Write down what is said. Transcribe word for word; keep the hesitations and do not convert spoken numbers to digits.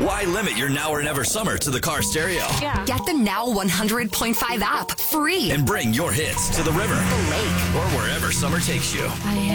Why limit your now or never summer to the car stereo? Yeah. Get the Now one hundred point five app free. And bring your hits to the river The lake. or wherever summer takes you. I